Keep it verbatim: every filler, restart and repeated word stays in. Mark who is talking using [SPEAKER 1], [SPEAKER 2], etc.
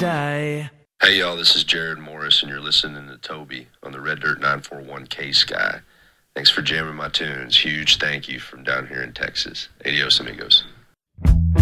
[SPEAKER 1] Sky.
[SPEAKER 2] Hey y'all, this is Jared Morris, and you're listening to Toby on the Red Dirt nine four one K Sky. Thanks for jamming my tunes. Huge thank you from down here in Texas. Adios, amigos.